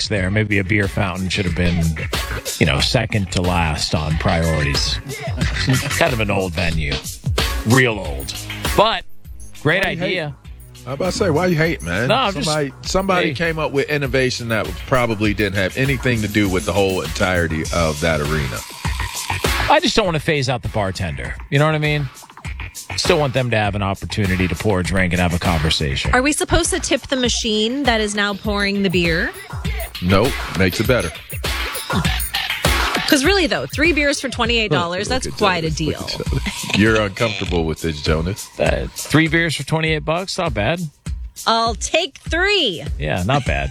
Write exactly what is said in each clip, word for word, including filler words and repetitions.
bucks there. Maybe a beer fountain should have been, you know, second to last on priorities. Kind of an old venue. Real old. But, great idea. I'm about to say, why you hate, man? No, I'm somebody just, somebody hey. came up with innovation that probably didn't have anything to do with the whole entirety of that arena. I just don't want to phase out the bartender. You know what I mean? Still want them to have an opportunity to pour a drink and have a conversation. Are we supposed to tip the machine that is now pouring the beer? Nope. Makes it better. Because really, though, three beers for twenty-eight dollars, that's quite a deal. You're uncomfortable with this, Jonas. Uh, three beers for twenty-eight bucks? Not bad. I'll take three. Yeah, not bad.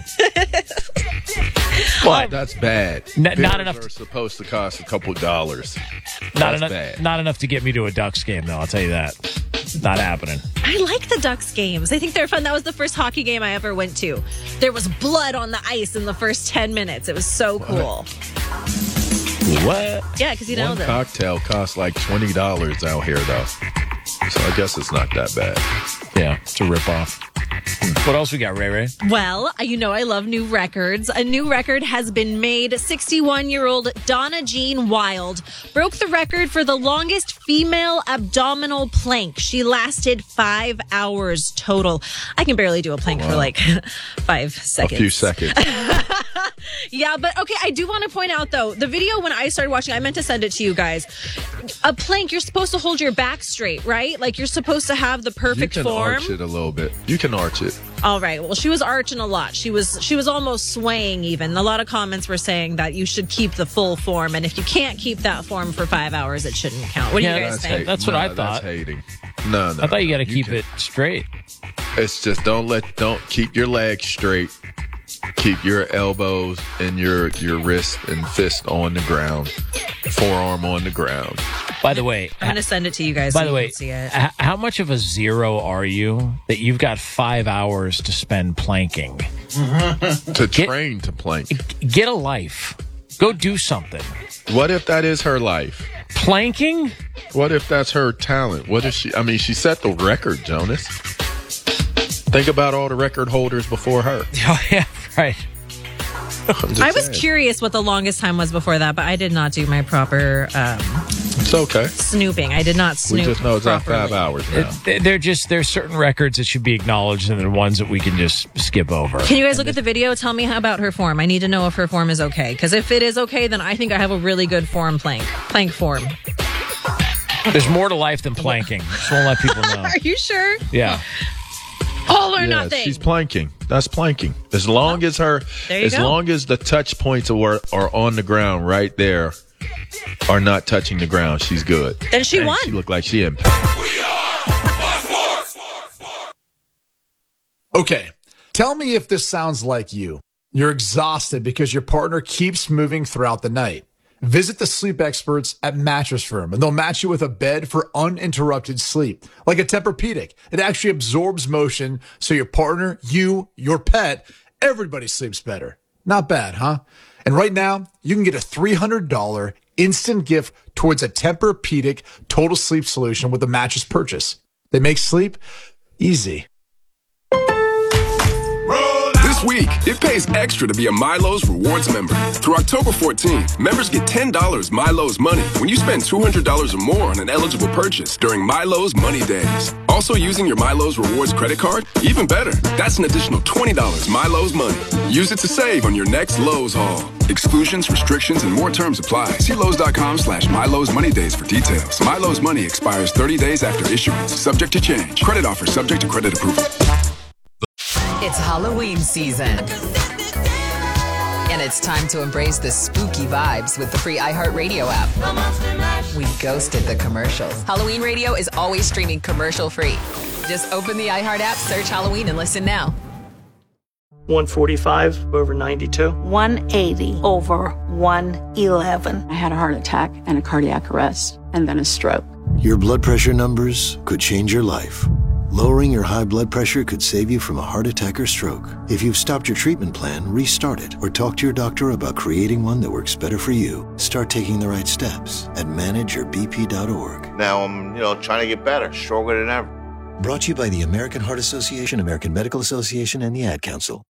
But that's bad. N- not enough. Are supposed to cost a couple dollars. Not that's enough. Bad. Not enough to get me to a Ducks game, though. I'll tell you that. Not happening. I like the Ducks games. I think they're fun. That was the first hockey game I ever went to. There was blood on the ice in the first ten minutes. It was so cool. What? Yeah, because you know One them. cocktail costs like twenty dollars out here, though. So I guess it's not that bad. Yeah, it's a ripoff. What else we got, Ray Ray? Well, you know I love new records. A new record has been made. sixty-one-year-old Donna Jean Wild broke the record for the longest female abdominal plank. She lasted five hours total. I can barely do a plank wow. for like five seconds. A few seconds. Yeah, but okay, I do want to point out, though, the video when I started watching, I meant to send it to you guys. A plank, you're supposed to hold your back straight, right? Like, you're supposed to have the perfect you can form. arch it a little bit. You can arch it. All right. Well, she was arching a lot. She was she was almost swaying even. A lot of comments were saying that you should keep the full form, and if you can't keep that form for five hours, it shouldn't count. What do Yeah, you guys That's think? hate. That's what no, I thought. That's hating. No, no. I thought you got to no. keep can- it straight. It's just don't let don't keep your legs straight. Keep your elbows and your your wrist and fist on the ground, forearm on the ground. By the way, I'm going to send it to you guys by so the you way, can see it. h- how much of a zero are you that you've got five hours to spend planking? To Get- train to plank. Get a life. Go do something. What if that is her life? Planking? What if that's her talent? What if she? I mean, she set the record, Jonas. Think about all the record holders before her. Oh, yeah, right. I'm just I was saying. curious what the longest time was before that, but I did not do my proper um, It's okay. snooping. I did not We snoop just know it's at properly. five hours now. It- They're just, there's certain records that should be acknowledged and there are ones that we can just skip over. Can you guys look at the video? Tell me about her form. I need to know if her form is okay. Because if it is okay, then I think I have a really good form plank. Plank form. There's more to life than planking. Just won't let people know. Are you sure? Yeah. All or Yeah, nothing. she's planking. That's planking. As long as her, There you as go. long as the touch points are, are on the ground right there, are not touching the ground, she's good. Then she And won. She looked like she in. Okay, tell me if this sounds like you. You're exhausted because your partner keeps moving throughout the night. Visit the sleep experts at Mattress Firm, and they'll match you with a bed for uninterrupted sleep, like a Tempur-Pedic. It actually absorbs motion, so your partner, you, your pet, everybody sleeps better. Not bad, huh? And right now, you can get a three hundred dollars instant gift towards a Tempur-Pedic total sleep solution with a mattress purchase. They make sleep easy. This week, it pays extra to be a Milo's Rewards member. Through October fourteenth, members get ten dollars Milo's Money when you spend two hundred dollars or more on an eligible purchase during Milo's Money Days. Also using your Milo's Rewards credit card? Even better, that's an additional twenty dollars Milo's Money. Use it to save on your next Lowe's haul. Exclusions, restrictions, and more terms apply. See Lowe's.com slash Milo's Money Days for details. Milo's Money expires thirty days after issuance. Subject to change. Credit offer subject to credit approval. It's Halloween season. And it's time to embrace the spooky vibes with the free iHeartRadio app. We ghosted the commercials. Halloween Radio is always streaming commercial free. Just open the iHeart app, search Halloween, and listen now. one forty-five over ninety-two. one eighty over one eleven. I had a heart attack and a cardiac arrest and then a stroke. Your blood pressure numbers could change your life. Lowering your high blood pressure could save you from a heart attack or stroke. If you've stopped your treatment plan, restart it or talk to your doctor about creating one that works better for you. Start taking the right steps at manage your b p dot org. Now I'm, you know, trying to get better, stronger than ever. Brought to you by the American Heart Association, American Medical Association, and the Ad Council.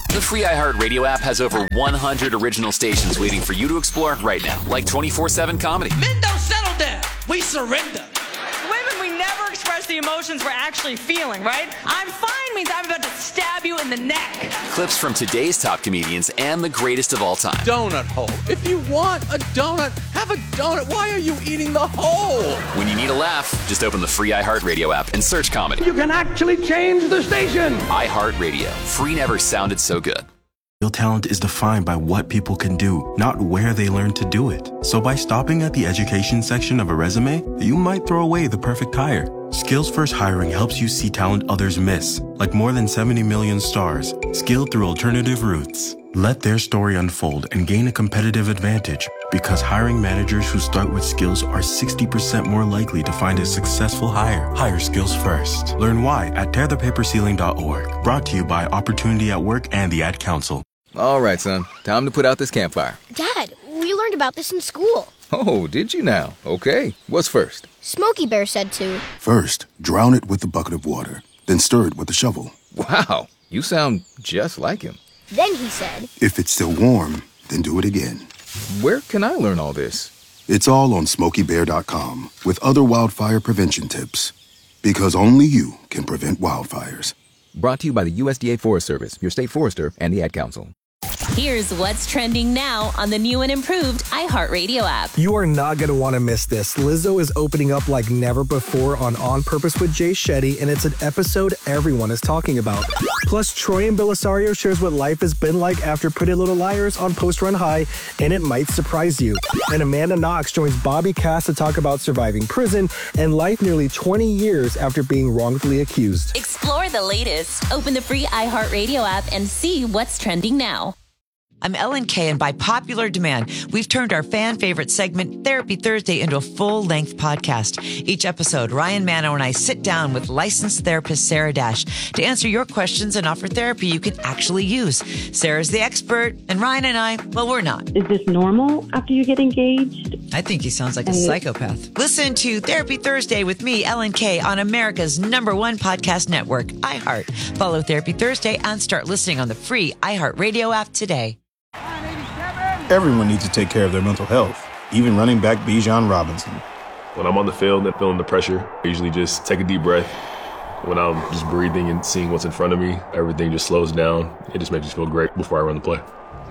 The free iHeartRadio app has over one hundred original stations waiting for you to explore right now, like twenty-four seven comedy. Men don't settle down. We surrender. Women, we never express the emotions we're actually feeling, right? I'm fine means I'm about to stab you in the neck. Clips from today's top comedians and the greatest of all time. Donut hole. If you want a donut, have a donut. Why are you eating the hole? When you need a laugh, just open the free iHeartRadio app and search comedy. You can actually change the station. iHeartRadio. Free never sounded so good. Real talent is defined by what people can do, not where they learn to do it. So by stopping at the education section of a resume, you might throw away the perfect hire. Skills First Hiring helps you see talent others miss, like more than seventy million stars, skilled through alternative routes. Let their story unfold and gain a competitive advantage, because hiring managers who start with skills are sixty percent more likely to find a successful hire. Hire skills first. Learn why at tear the paper ceiling dot org. Brought to you by Opportunity at Work and the Ad Council. All right, son. Time to put out this campfire. Dad, we learned about this in school. Oh, did you now? Okay. What's first? Smokey Bear said to. First, drown it with a bucket of water. Then stir it with a shovel. Wow. You sound just like him. Then he said. If it's still warm, then do it again. Where can I learn all this? It's all on smokey bear dot com with other wildfire prevention tips. Because only you can prevent wildfires. Brought to you by the U S D A Forest Service, your state forester, and the Ad Council. Here's what's trending now on the new and improved iHeartRadio app. You are not going to want to miss this. Lizzo is opening up like never before on On Purpose with Jay Shetty, and it's an episode everyone is talking about. Plus, Troy and Belisario shares what life has been like after Pretty Little Liars on Post Run High, and it might surprise you. And Amanda Knox joins Bobby Cass to talk about surviving prison and life nearly twenty years after being wrongfully accused. Explore the latest. Open the free iHeartRadio app and see what's trending now. I'm Ellen Kay, and by popular demand, we've turned our fan favorite segment, Therapy Thursday, into a full-length podcast. Each episode, Ryan Manno and I sit down with licensed therapist Sarah Dash to answer your questions and offer therapy you can actually use. Sarah's the expert, and Ryan and I, well, we're not. Is this normal after you get engaged? I think he sounds like a psychopath. Listen to Therapy Thursday with me, Ellen Kay, on America's number one podcast network, iHeart. Follow Therapy Thursday and start listening on the free iHeartRadio app today. Everyone needs to take care of their mental health, even running back Bijan Robinson. When I'm on the field and feeling the pressure, I usually just take a deep breath. When I'm just breathing and seeing what's in front of me, everything just slows down. It just makes me feel great before I run the play.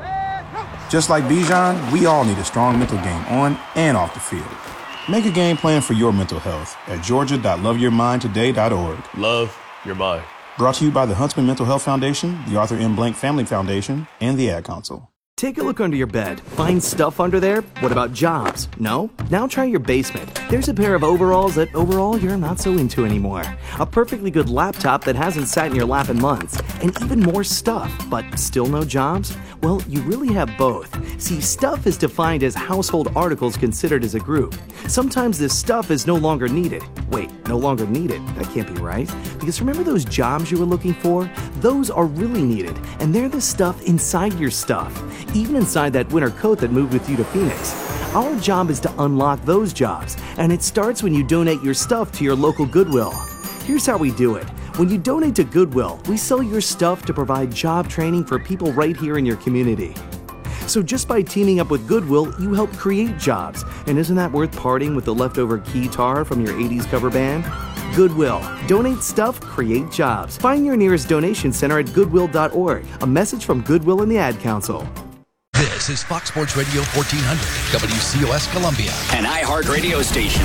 Just like Bijan, we all need a strong mental game on and off the field. Make a game plan for your mental health at georgia dot love your mind today dot org. Love your mind. Brought to you by the Huntsman Mental Health Foundation, the Arthur M. Blank Family Foundation, and the Ad Council. Take a look under your bed. Find stuff under there? What about jobs? No? Now try your basement. There's a pair of overalls that overall you're not so into anymore. A perfectly good laptop that hasn't sat in your lap in months. And even more stuff, but still no jobs? Well, you really have both. See, stuff is defined as household articles considered as a group. Sometimes this stuff is no longer needed. Wait, no longer needed? That can't be right. Because remember those jobs you were looking for? Those are really needed, and they're the stuff inside your stuff. Even inside that winter coat that moved with you to Phoenix. Our job is to unlock those jobs, and it starts when you donate your stuff to your local Goodwill. Here's how we do it. When you donate to Goodwill, we sell your stuff to provide job training for people right here in your community. So just by teaming up with Goodwill, you help create jobs. And isn't that worth parting with the leftover guitar from your eighties cover band? Goodwill. Donate stuff, create jobs. Find your nearest donation center at goodwill dot org. A message from Goodwill and the Ad Council. This is Fox Sports Radio fourteen hundred, W C O S Columbia. An iHeart radio station.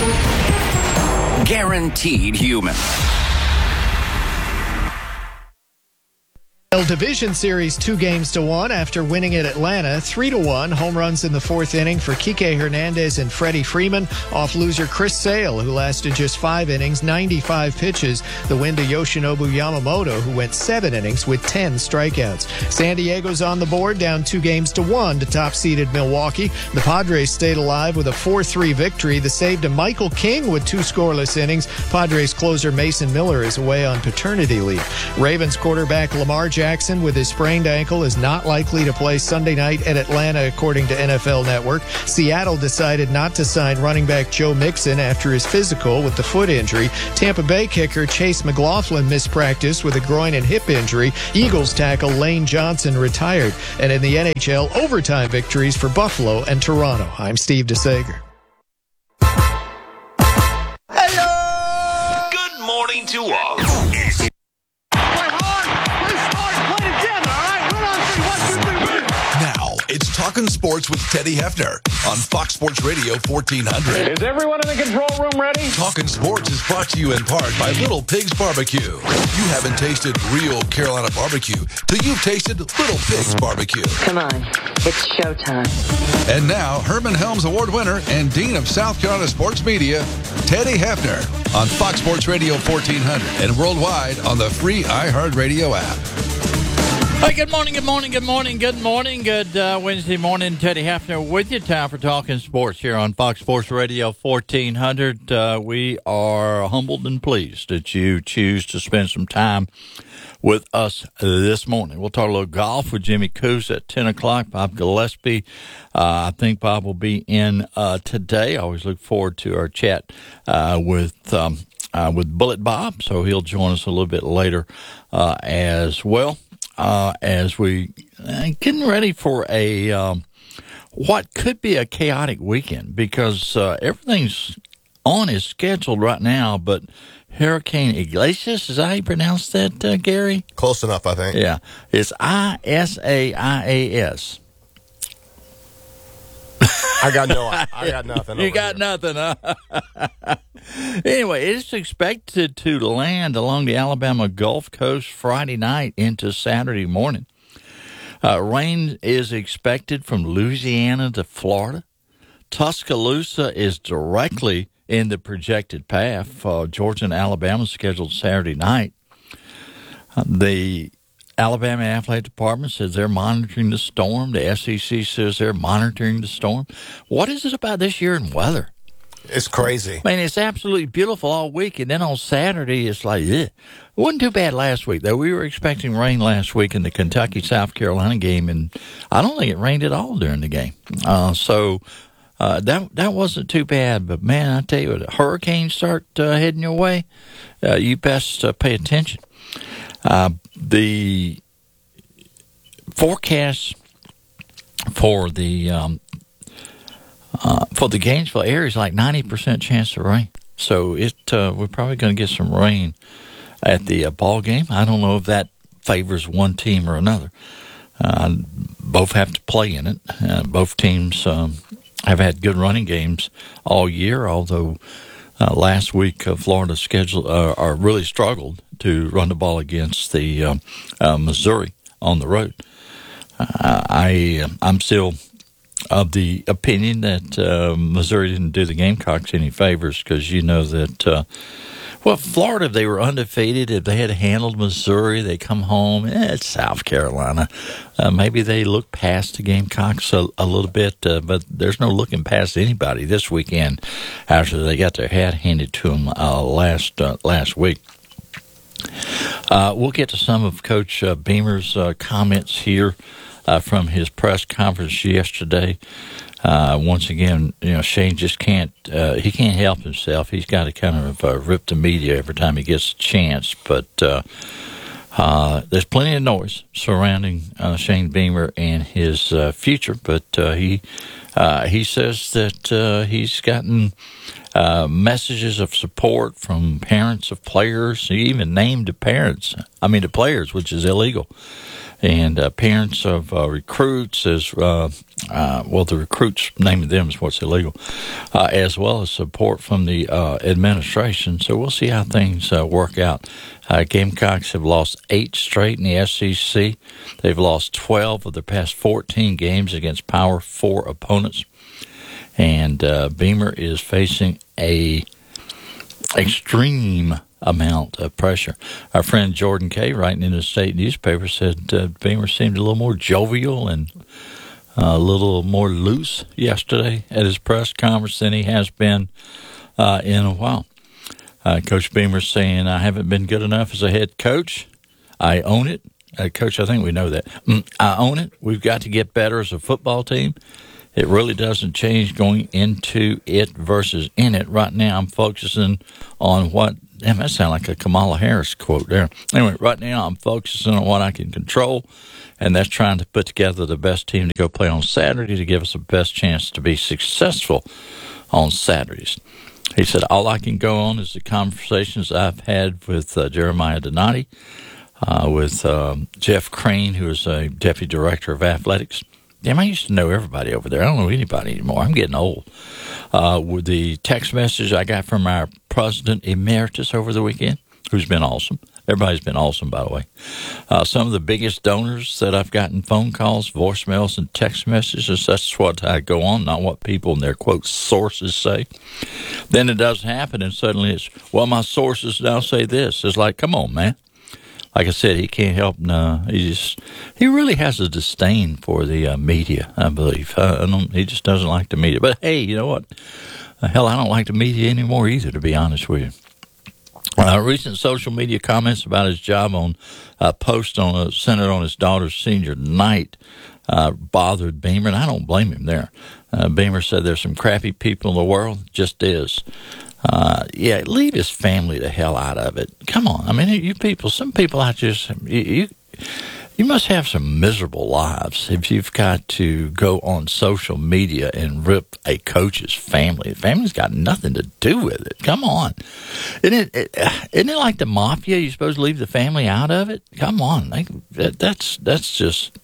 Guaranteed human. Division Series two games to one after winning at Atlanta three to one. Home runs in the fourth inning for Kike Hernandez and Freddie Freeman off loser Chris Sale, who lasted just five innings, ninety-five pitches. The win to Yoshinobu Yamamoto, who went seven innings with ten strikeouts. San Diego's on the board, down two games to one to top-seeded Milwaukee. The Padres stayed alive with a four three victory. The save to Michael King with two scoreless innings. Padres closer Mason Miller is away on paternity leave. Ravens quarterback Lamar Jackson Jackson with his sprained ankle is not likely to play Sunday night at Atlanta, according to N F L Network. Seattle decided not to sign running back Joe Mixon after his physical with the foot injury. Tampa Bay kicker Chase McLaughlin missed practice with a groin and hip injury. Eagles tackle Lane Johnson retired. And in the N H L, overtime victories for Buffalo and Toronto. I'm Steve DeSager. Hello! Good morning to all. Now, it's Talkin' Sports with Teddy Hefner on Fox Sports Radio fourteen hundred. Is everyone in the control room ready? Talkin' Sports is brought to you in part by Little Pig's Barbecue. You haven't tasted real Carolina barbecue till you've tasted Little Pig's Barbecue. Come on, it's showtime. And now, Herman Helms Award winner and Dean of South Carolina Sports Media, Teddy Hefner on Fox Sports Radio fourteen hundred and worldwide on the free iHeartRadio app. Hey, good morning, good morning, good morning, good morning, good uh, Wednesday morning. Teddy Hefner with you. Time for Talking Sports here on Fox Sports Radio fourteen hundred. Uh, we are humbled and pleased that you choose to spend some time with us this morning. We'll talk a little golf with Jimmy Coos at ten o'clock. Bob Gillespie, uh, I think Bob will be in uh, today. I always look forward to our chat uh, with um, uh, with Bullet Bob, so he'll join us a little bit later uh, as well. Uh, as we uh, getting ready for a um, what could be a chaotic weekend because uh, everything's on is scheduled right now, but Hurricane Iglesias, is that how you pronounce that, uh, Gary? Close enough, I think. Yeah, it's I S A I A S. I got no. I got nothing. You got here. nothing, huh? Anyway, it's expected to land along the Alabama Gulf Coast Friday night into Saturday morning. Uh, rain is expected from Louisiana to Florida. Tuscaloosa is directly in the projected path. Uh, Georgia and Alabama scheduled Saturday night. Uh, the Alabama Athletic Department says they're monitoring the storm. The S E C says they're monitoring the storm. What is it about this year in weather? It's crazy. I mean, it's absolutely beautiful all week, and then on Saturday, it's like, ugh. It wasn't too bad last week, though. We were expecting rain last week in the Kentucky-South Carolina game, and I don't think it rained at all during the game. Uh, so uh, that that wasn't too bad. But, man, I tell you what, hurricanes start uh, heading your way, uh, you best uh, pay attention. Uh, the forecast for the um, uh, for the Gainesville area is like ninety percent chance of rain. So it uh, we're probably going to get some rain at the uh, ball game. I don't know if that favors one team or another. Uh, both have to play in it. Uh, both teams um, have had good running games all year, although uh, last week uh, Florida scheduled uh, or really struggled to run the ball against the uh, uh, Missouri on the road. Uh, I I'm still of the opinion that uh, Missouri didn't do the Gamecocks any favors because you know that uh, well Florida, if they were undefeated, if they had handled Missouri, they come home. Eh, it's South Carolina. Uh, maybe they look past the Gamecocks a, a little bit, uh, but there's no looking past anybody this weekend after they got their hat handed to them uh, last uh, last week. Uh, we'll get to some of Coach uh, Beamer's uh, comments here uh, from his press conference yesterday. Uh, once again, you know, Shane just can't, uh, he can't help himself. He's got to kind of uh, rip the media every time he gets a chance. But uh, uh, there's plenty of noise surrounding uh, Shane Beamer and his uh, future. But uh, he uh, he says that uh, he's gotten Uh, messages of support from parents of players. He even named the parents, I mean the players, which is illegal, and uh, parents of uh, recruits, as uh, uh, well, the recruits naming them is what's illegal, uh, as well as support from the uh, administration. So we'll see how things uh, work out. Uh, Gamecocks have lost eight straight in the S E C. They've lost twelve of their past fourteen games against Power Four opponents. And uh, Beamer is facing a extreme amount of pressure. Our friend Jordan Kay, writing in the state newspaper, said uh, Beamer seemed a little more jovial and uh, a little more loose yesterday at his press conference than he has been uh, in a while. Uh, Coach Beamer saying, I haven't been good enough as a head coach. I own it, uh, Coach, I think we know that. Mm, I own it. We've got to get better as a football team. It really doesn't change going into it versus in it. Right now, I'm focusing on what – damn, that sounds like a Kamala Harris quote there. Anyway, right now, I'm focusing on what I can control, and that's trying to put together the best team to go play on Saturday to give us the best chance to be successful on Saturdays. He said, all I can go on is the conversations I've had with uh, Jeremiah Donati, uh, with um, Jeff Crane, who is a deputy director of athletics. Damn, I used to know everybody over there. I don't know anybody anymore. I'm getting old. Uh, with the text message I got from our president emeritus over the weekend, who's been awesome. Everybody's been awesome, by the way. Uh, some of the biggest donors that I've gotten phone calls, voicemails, and text messages, that's what I go on, not what people in their, quote, sources say. Then it does happen, and suddenly it's, well, my sources now say this. It's like, come on, man. Like I said, he can't help. No, he just he really has a disdain for the uh, media. I believe uh, I don't, he just doesn't like the media. But hey, you know what? Uh, hell, I don't like the media anymore either. To be honest with you, uh, recent social media comments about his job on uh, post on a centered on his daughter's senior night uh, bothered Beamer, and I don't blame him there. Uh, Beamer said, "There's some crappy people in the world. Just is." Uh, yeah, leave his family the hell out of it. Come on. I mean, you people, some people I just, you, you, you must have some miserable lives if you've got to go on social media and rip a coach's family. The family's got nothing to do with it. Come on. Isn't it, isn't it like the mafia? You're supposed to leave the family out of it? Come on. Like, that, that's, that's just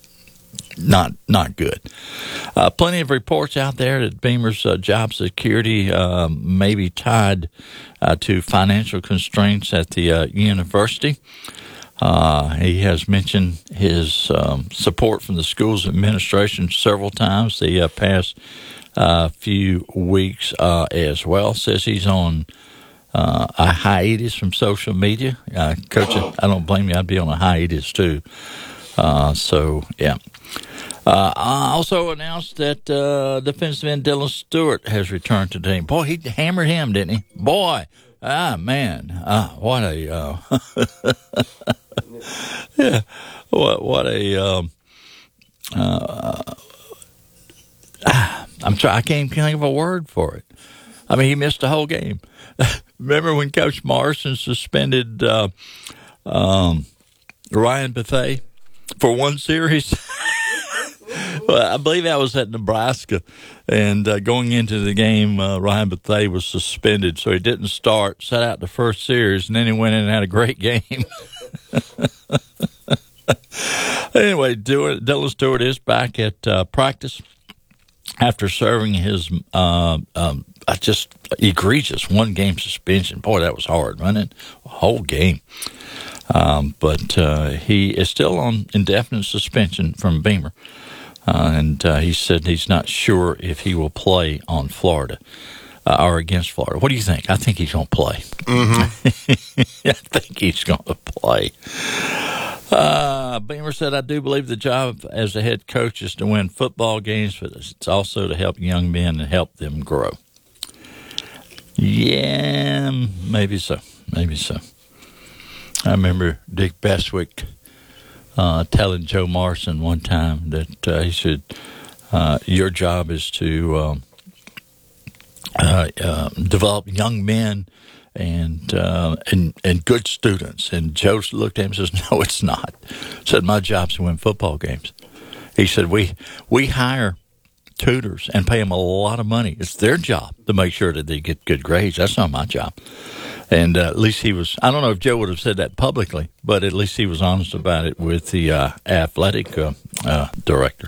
not not good. Uh, plenty of reports out there that Beamer's uh, job security uh, may be tied uh, to financial constraints at the uh, university. Uh, he has mentioned his um, support from the school's administration several times the uh, past uh, few weeks uh, as well. Says he's on uh, a hiatus from social media. Uh, Coach, I don't blame you. I'd be on a hiatus too. Uh, so, yeah. Uh, I also announced that uh, defensive end Dylan Stewart has returned to the team. Boy, he hammered him, didn't he? Boy, ah, man, ah, what a, uh, yeah, what, what a, um, uh, ah, I'm trying, I can't think of a word for it. I mean, he missed the whole game. Remember when Coach Morrison suspended uh, um, Ryan Bethea for one series? Well, I believe that was at Nebraska, and uh, going into the game, uh, Ryan Bethea was suspended, so he didn't start, sat out the first series, and then he went in and had a great game. Anyway, Dylan Stewart is back at uh, practice after serving his uh, um, just egregious one-game suspension. Boy, that was hard, wasn't it? A whole game. Um, but uh, he is still on indefinite suspension from Beamer. Uh, and uh, he said he's not sure if he will play on Florida uh, or against Florida. What do you think? I think he's going to play. Mm-hmm. I think he's going to play. Uh, Beamer said, I do believe the job as a head coach is to win football games, but it's also to help young men and help them grow. Yeah, maybe so. Maybe so. I remember Dick Bestwick Uh, telling Joe Morrison one time that uh, he said, uh, your job is to um, uh, uh, develop young men and, uh, and and good students. And Joe looked at him and says, no, it's not. Said, my job's to win football games. He said, we we hire tutors and pay them a lot of money. It's their job to make sure that they get good grades. That's not my job. And uh, at least he was, I don't know if Joe would have said that publicly, but at least he was honest about it with the uh, athletic uh, uh, director.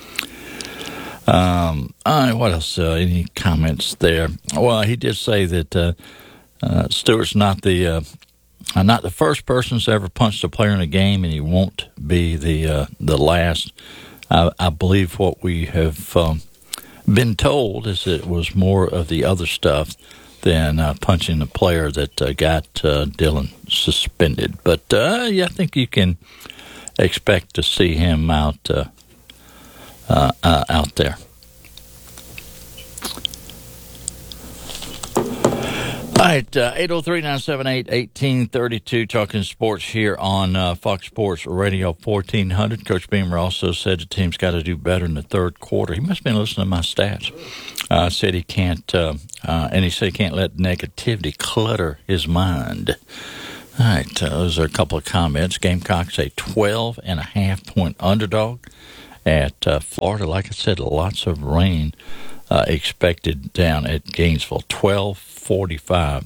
Um, all right, what else? Uh, any comments there? Well, he did say that uh, uh, Stewart's not the uh, not the first person that's ever punched a player in a game, and he won't be the uh, the last. I, I believe what we have um, been told is that it was more of the other stuff than uh, punching the player that uh, got uh, Dylan suspended. But, uh, yeah, I think you can expect to see him out uh, uh, uh, out there. All right, uh, eight oh three, nine seven eight, one eight three two, talking sports here on uh, Fox Sports Radio fourteen hundred. Coach Beamer also said the team's got to do better in the third quarter. He must have been listening to my stats. Uh, said he can't, uh, uh, and he said he can't let negativity clutter his mind. All right, uh, those are a couple of comments. Gamecocks a twelve and a half point underdog at uh, Florida. Like I said, lots of rain uh, expected down at Gainesville. twelve forty-five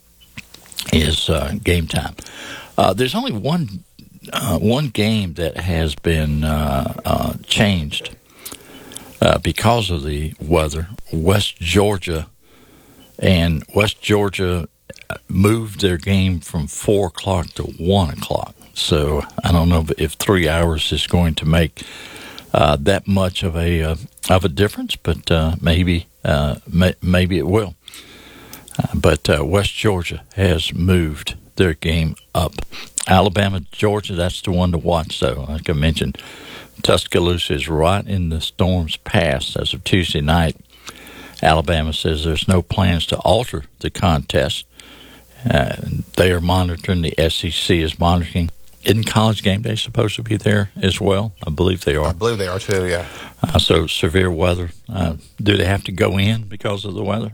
is uh, game time. Uh, there's only one uh, one game that has been uh, uh, changed uh, because of the weather. West Georgia and West Georgia moved their game from four o'clock to one o'clock. So I don't know if three hours is going to make uh, that much of a uh, of a difference, but uh, maybe uh, may, maybe it will. Uh, but uh, West Georgia has moved their game up. Alabama, Georgia, that's the one to watch, though. Like I mentioned, Tuscaloosa is right in the storm's path as of Tuesday night. Alabama says there's no plans to alter the contest. Uh, they are monitoring. The S E C is monitoring. Isn't College Game Day supposed to be there as well? I believe they are. I believe they are, too, yeah. Uh, so severe weather. Uh, do they have to go in because of the weather?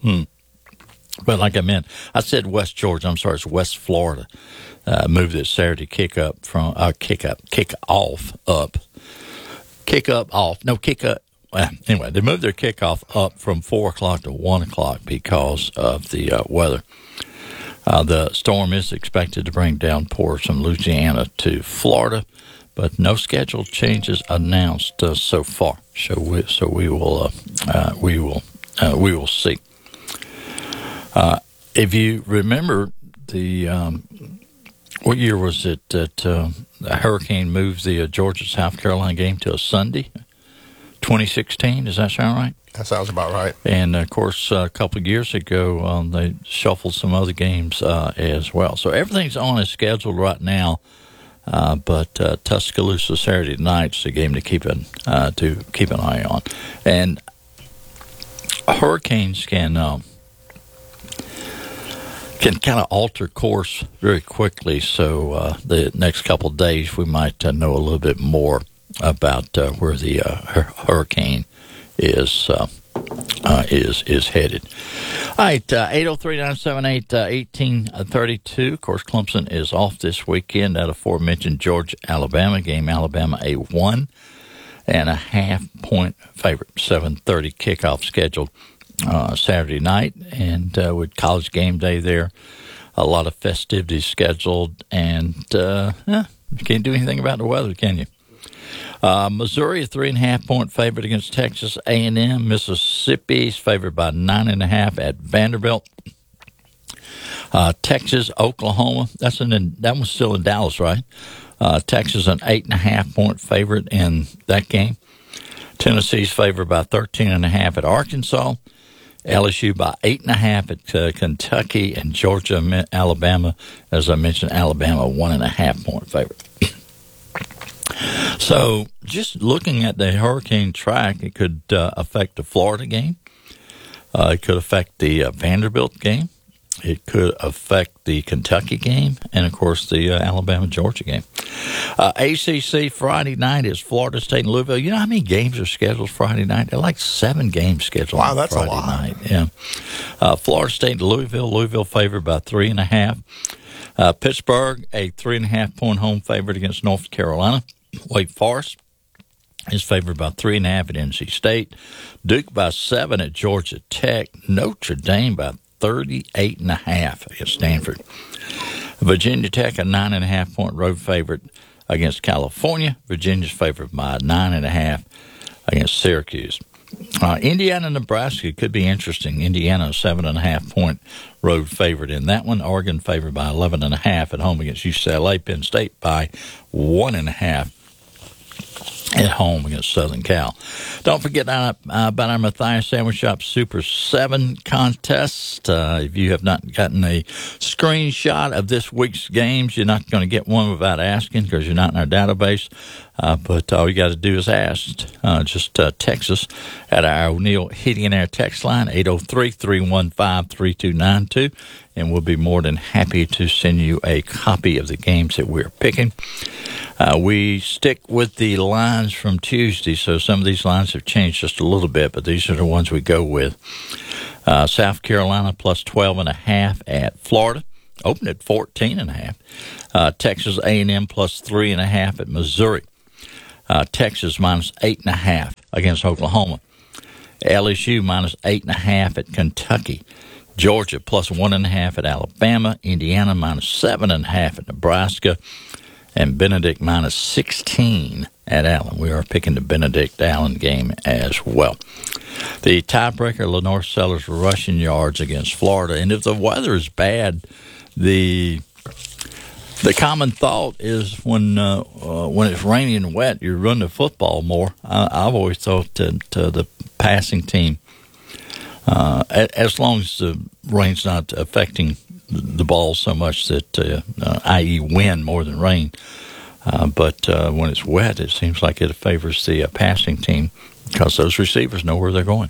But like I meant, I said West Georgia. I'm sorry, it's West Florida. Uh, moved its Saturday kick up from uh, kick up, kick off up, kick up off. No, kick up. Well, anyway, they moved their kickoff up from four o'clock to one o'clock because of the uh, weather. Uh, the storm is expected to bring downpours from Louisiana to Florida, but no scheduled changes announced uh, so far. So we, so we will uh, uh, we will uh, we will see. Uh, if you remember the, um, what year was it that uh, the hurricane moved the uh, Georgia-South Carolina game to a Sunday? twenty sixteen, does that sound right? That sounds about right. And, of course, uh, a couple of years ago, um, they shuffled some other games uh, as well. So everything's on as scheduled right now, uh, but uh, Tuscaloosa Saturday night's a game to keep an, uh, to keep an eye on. And hurricanes can... Um, can kind of alter course very quickly, so uh, the next couple of days we might uh, know a little bit more about uh, where the uh, hurricane is uh, uh, is is headed. All right, uh, eight oh three, nine seven eight, one eight three two. Of course, Clemson is off this weekend. That aforementioned Georgia-Alabama game. Alabama a one and a half point favorite. seven thirty kickoff scheduled. Uh, Saturday night, and uh, with College Game Day there, a lot of festivities scheduled, and uh, eh, you can't do anything about the weather, can you? Uh, Missouri, a three and a half point favorite against Texas A and M. Mississippi is favored by nine and a half at Vanderbilt. Uh, Texas, Oklahoma. That's in that one's still in Dallas, right? Uh, Texas, an eight and a half point favorite in that game. Tennessee's favored by thirteen and a half at Arkansas. L S U by eight and a half at uh, Kentucky, and Georgia, Alabama. As I mentioned, Alabama one and a half point favorite. So, just looking at the hurricane track, it could uh, affect the Florida game. Uh, it could affect the uh, Vanderbilt game. It could affect the Kentucky game, and of course the uh, Alabama-Georgia game. Uh, A C C Friday night is Florida State and Louisville. You know how many games are scheduled Friday night? There are like seven games scheduled. Wow, that's Friday a lot. Night. Yeah. Uh, Florida State and Louisville. Louisville favored by three and a half. Uh, Pittsburgh a three and a half point home favorite against North Carolina. Wake Forest is favored by three and a half at N C State. Duke by seven at Georgia Tech. Notre Dame by thirty-eight and a half against Stanford. Virginia Tech, a nine and a half point road favorite against California. Virginia's favored by nine and a half against Syracuse. Uh, Indiana, Nebraska could be interesting. Indiana, a seven and a half point road favorite in that one. Oregon favored by eleven and a half at home against U C L A. Penn State by one and a half at home against Southern Cal. Don't forget uh, about our Matthias Sandwich Shop Super seven contest. Uh, if you have not gotten a screenshot of this week's games, you're not going to get one without asking because you're not in our database. Uh, but all you got to do is ask. Uh, just uh, text us at our O'Neill Heating and Air text line, eight oh three, three one five, three two nine two, and we'll be more than happy to send you a copy of the games that we're picking. Uh, we stick with the lines from Tuesday, so some of these lines have changed just a little bit, but these are the ones we go with. Uh, South Carolina plus twelve and a half at Florida. Opened at fourteen and a half. Uh, Texas A and M plus three and a half at Missouri. Uh, Texas minus eight and a half against Oklahoma. L S U minus eight and a half at Kentucky. Georgia plus one and a half at Alabama. Indiana minus seven and a half at Nebraska. And Benedict minus sixteen at Allen. We are picking the Benedict-Allen game as well. The tiebreaker, Lenore Sellers rushing yards against Florida. And if the weather is bad, the the common thought is when uh, uh, when it's raining and wet, you run the football more. I, I've always thought that uh, the passing team, uh, as long as the rain's not affecting the ball so much that, uh, uh, that is wind more than rain. Uh, but uh, when it's wet, it seems like it favors the uh, passing team because those receivers know where they're going.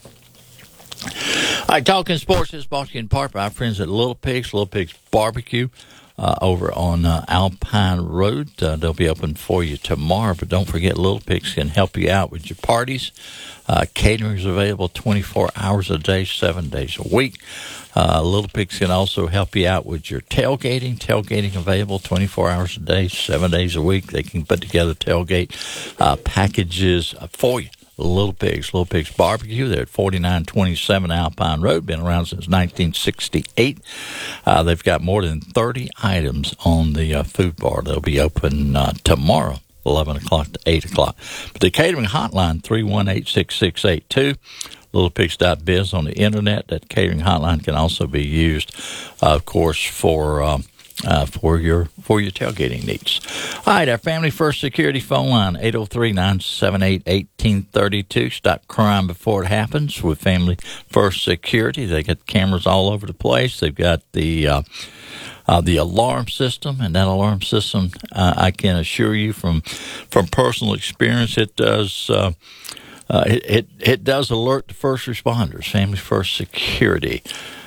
All right, Talking Sports is brought to you in part by our friends at Little Pigs, Little Pigs Barbecue uh, over on uh, Alpine Road. Uh, they'll be open for you tomorrow, but don't forget Little Pigs can help you out with your parties. Uh, catering is available twenty-four hours a day, seven days a week. Uh, Little Pigs can also help you out with your tailgating. Tailgating available twenty-four hours a day, seven days a week. They can put together tailgate uh, packages for you. Little Pigs, Little Pigs Barbecue. They're at forty-nine twenty-seven Alpine Road. Been around since nineteen sixty-eight. Uh, they've got more than thirty items on the uh, food bar. They'll be open uh, tomorrow, eleven o'clock to eight o'clock. But the catering hotline, three one eight, six six eight two. little pigs dot biz on the internet. That catering hotline can also be used, uh, of course, for um, uh, for your for your tailgating needs. All right, our Family First Security phone line, eight oh three, nine seven eight, one eight three two. Stop crime before it happens with Family First Security. They got cameras all over the place. They've got the uh, Uh, the alarm system, and that alarm system, uh, I can assure you from from personal experience, it does uh, uh, it, it it does alert the first responders, Family First Security.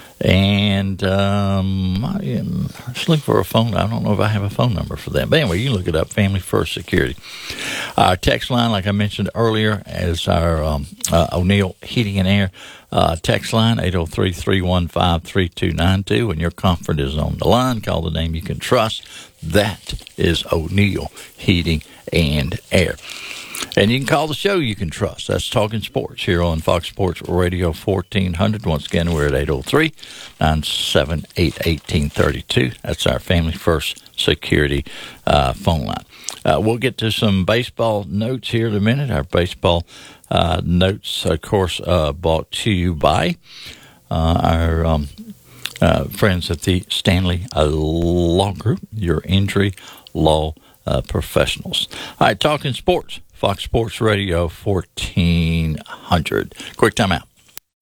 And um, I am just looking for a phone. I don't know if I have a phone number for them. But anyway, you can look it up, Family First Security. Our text line, like I mentioned earlier, is our um, uh, O'Neill Heating and Air uh, text line, eight oh three, three one five, three two nine two. When your comfort is on the line, call the name you can trust. That is O'Neill Heating and Air. And you can call the show you can trust. That's Talking Sports here on Fox Sports Radio fourteen hundred. Once again, we're at eight oh three, nine seven eight, one eight three two. That's our Family First Security uh, phone line. Uh, we'll get to some baseball notes here in a minute. Our baseball uh, notes, of course, uh, brought to you by uh, our um, uh, friends at the Stanley Law Group, your injury law uh, professionals. All right, Talking Sports. Fox Sports Radio fourteen hundred. Quick time out.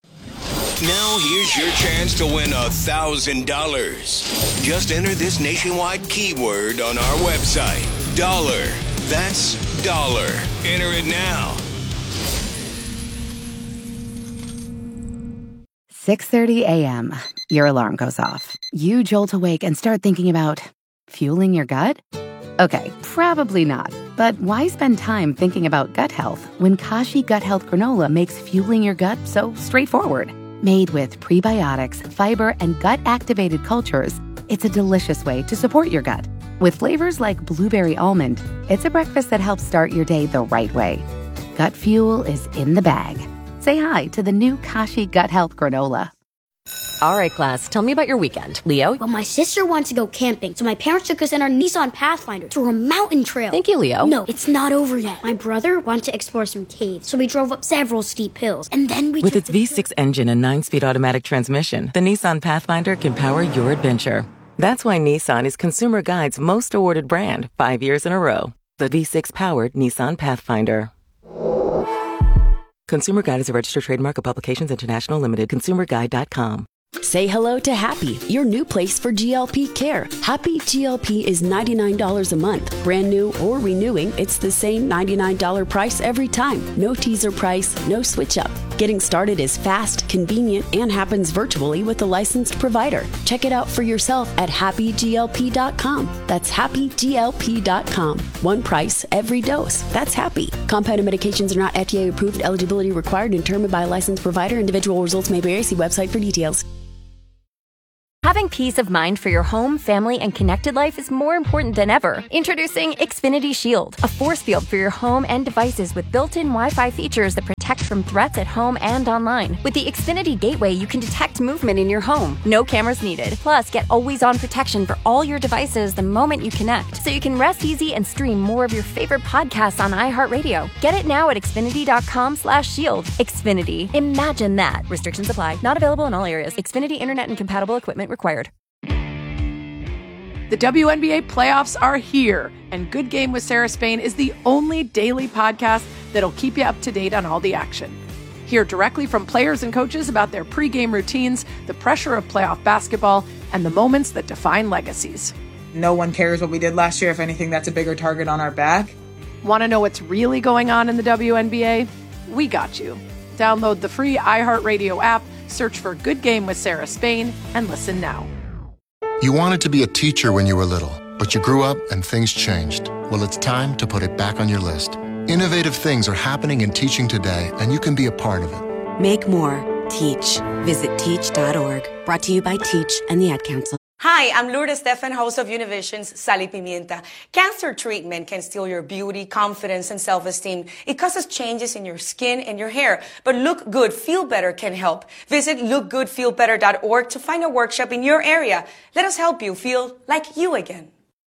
Now here's your chance to win a thousand dollars. Just enter this nationwide keyword on our website. Dollar. That's dollar. Enter it now. six thirty a.m. Your alarm goes off. You jolt awake and start thinking about fueling your gut? Okay, probably not. But why spend time thinking about gut health when Kashi Gut Health Granola makes fueling your gut so straightforward? Made with prebiotics, fiber, and gut-activated cultures, it's a delicious way to support your gut. With flavors like blueberry almond, it's a breakfast that helps start your day the right way. Gut fuel is in the bag. Say hi to the new Kashi Gut Health Granola. All right, class, tell me about your weekend. Leo? Well, my sister wanted to go camping, so my parents took us in our Nissan Pathfinder to a mountain trail. Thank you, Leo. No, it's not over yet. My brother wanted to explore some caves, so we drove up several steep hills, and then we With its the- V six engine and nine-speed automatic transmission, the Nissan Pathfinder can power your adventure. That's why Nissan is Consumer Guide's most awarded brand five years in a row. The V six-powered Nissan Pathfinder. Consumer Guide is a registered trademark of Publications International Limited. consumer guide dot com. Say hello to Happy, your new place for G L P care. Happy G L P is ninety-nine dollars a month. Brand new or renewing, it's the same ninety-nine dollars price every time. No teaser price, no switch up. Getting started is fast, convenient, and happens virtually with a licensed provider. Check it out for yourself at happy G L P dot com. That's happy G L P dot com. One price, every dose. That's Happy. Compounded medications are not F D A approved. Eligibility required and determined by a licensed provider. Individual results may vary. See website for details. Having peace of mind for your home, family, and connected life is more important than ever. Introducing Xfinity Shield, a force field for your home and devices with built-in Wi-Fi features that protect from threats at home and online. With the Xfinity Gateway, you can detect movement in your home. No cameras needed. Plus, get always-on protection for all your devices the moment you connect, so you can rest easy and stream more of your favorite podcasts on iHeartRadio. Get it now at Xfinity dot com slash shield. Xfinity. Imagine that. Restrictions apply. Not available in all areas. Xfinity Internet and compatible equipment required. The W N B A playoffs are here, and Good Game with Sarah Spain is the only daily podcast that'll keep you up to date on all the action. Hear directly from players and coaches about their pregame routines, the pressure of playoff basketball, and the moments that define legacies. No one cares what we did last year. If anything, that's a bigger target on our back. Want to know what's really going on in the W N B A? We got you. Download the free iHeartRadio app, search for Good Game with Sarah Spain, and listen now. You wanted to be a teacher when you were little, but you grew up and things changed. Well, it's time to put it back on your list. Innovative things are happening in teaching today, and you can be a part of it. Make more. Teach. Visit teach dot org. Brought to you by Teach and the Ad Council. Hi, I'm Lourdes Stefan, host of Univision's Sal y Pimienta. Cancer treatment can steal your beauty, confidence, and self-esteem. It causes changes in your skin and your hair. But Look Good, Feel Better can help. Visit look good feel better dot org to find a workshop in your area. Let us help you feel like you again.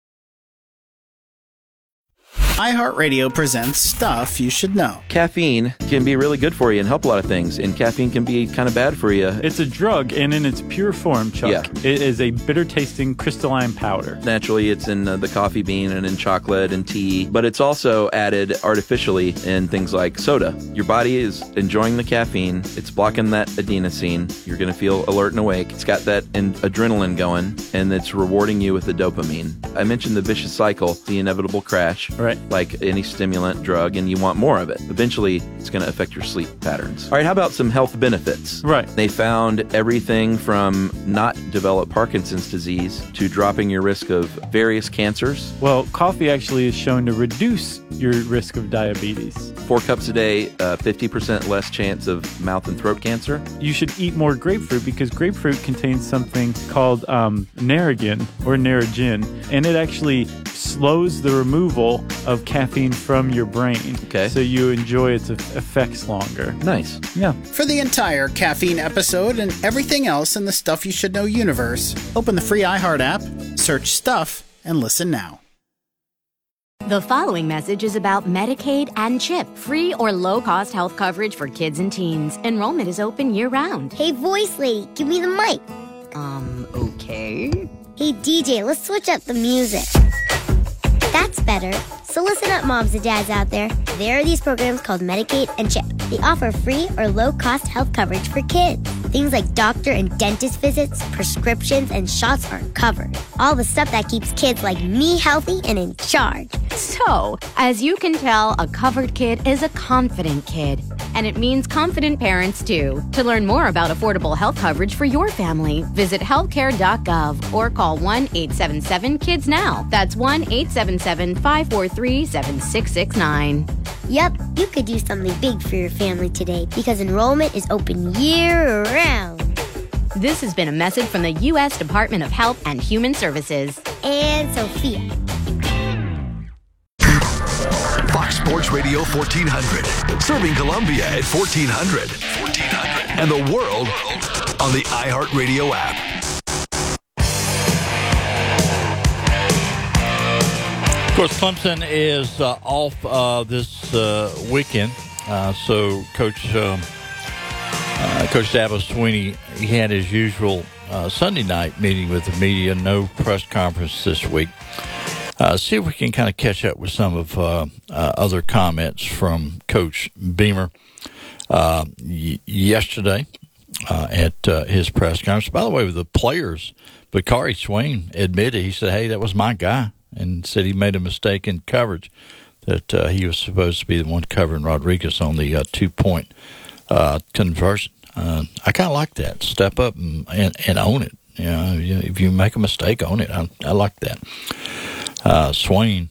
iHeartRadio presents Stuff You Should Know. Caffeine can be really good for you and help a lot of things, and caffeine can be kind of bad for you. It's a drug, and in its pure form, Chuck, yeah. It is a bitter-tasting crystalline powder. Naturally, it's in uh, the coffee bean and in chocolate and tea, but it's also added artificially in things like soda. Your body is enjoying the caffeine. It's blocking that adenosine. You're going to feel alert and awake. It's got that in- adrenaline going, and it's rewarding you with the dopamine. I mentioned the vicious cycle, the inevitable crash. Right. Like any stimulant drug, and you want more of it. Eventually, it's going to affect your sleep patterns. All right, how about some health benefits? Right. They found everything from not develop Parkinson's disease to dropping your risk of various cancers. Well, coffee actually is shown to reduce your risk of diabetes. Four cups a day, uh, fifty percent less chance of mouth and throat cancer. You should eat more grapefruit because grapefruit contains something called um, Narragin or Narragin, and it actually slows the removal of caffeine from your brain. Okay. So you enjoy its effects longer. Nice. Yeah. For the entire caffeine episode and everything else in the Stuff You Should Know universe, open the free iHeart app, search Stuff, and listen now. The following message is about Medicaid and CHIP, free or low-cost health coverage for kids and teens. Enrollment is open year-round. Hey, voice lady, give me the mic. Um, okay. Hey, D J, let's switch up the music. That's better. So listen up, moms and dads out there. There are these programs called Medicaid and CHIP. They offer free or low-cost health coverage for kids. Things like doctor and dentist visits, prescriptions, and shots are covered. All the stuff that keeps kids like me healthy and in charge. So, as you can tell, a covered kid is a confident kid. And it means confident parents, too. To learn more about affordable health coverage for your family, visit healthcare dot gov or call one eight seven seven kids now. That's one eight seven seven, five four three, seven six six nine. Yep, you could do something big for your family today because enrollment is open year-round. This has been a message from the U S Department of Health and Human Services. And Sophia. Fox Sports Radio fourteen hundred. Serving Columbia at fourteen hundred. fourteen hundred. And the world on the iHeartRadio app. Of course, Clemson is uh, off uh, this uh, weekend, uh, so Coach um, uh, Coach Dabo Swinney, he had his usual uh, Sunday night meeting with the media. No press conference this week. Uh, see if we can kind of catch up with some of uh, uh, other comments from Coach Beamer. uh, y- yesterday uh, at uh, his press conference. By the way, with the players, Bakari Swain admitted, he said, hey, that was my guy, and said he made a mistake in coverage, that uh, he was supposed to be the one covering Rodriguez on the uh, two-point uh, conversion. Uh, I kind of like that. Step up and, and, and own it. You know, if you make a mistake, own it. I, I like that. Uh, Swain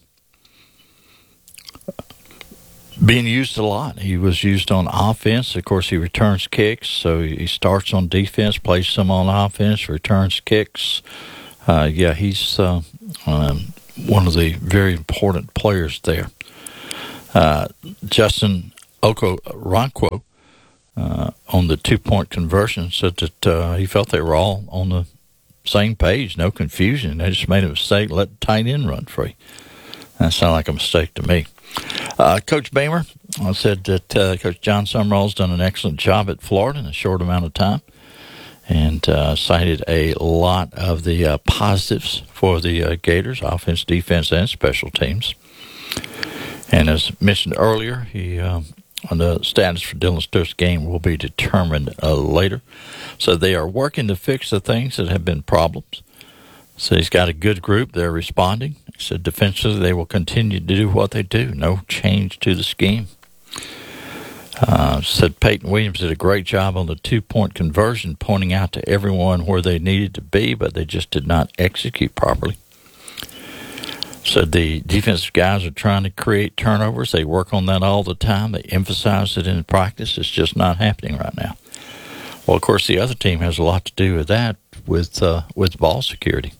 being used a lot. He was used on offense. Of course, he returns kicks, so he starts on defense, plays some on offense, returns kicks. Uh, yeah, he's uh, um, one of the very important players there. Uh, Justin Okoronkwo, uh, on the two-point conversion, said that uh, he felt they were all on the same page, no confusion. They just made a mistake, let the tight end run free. That sounded like a mistake to me. Uh, Coach Beamer said that uh, Coach John Summerall's done an excellent job at Florida in a short amount of time, and uh, cited a lot of the uh, positives for the uh, Gators, offense, defense, and special teams. And as mentioned earlier, he uh, on the status for Dylan Stewart's game will be determined uh, later. So they are working to fix the things that have been problems. So he's got a good group. They're responding. He said defensively they will continue to do what they do. No change to the scheme. Uh, said Peyton Williams did a great job on the two-point conversion, pointing out to everyone where they needed to be, but they just did not execute properly. Said the defensive guys are trying to create turnovers. They work on that all the time. They emphasize it in practice. It's just not happening right now. Well, of course, the other team has a lot to do with that, with uh, with ball security.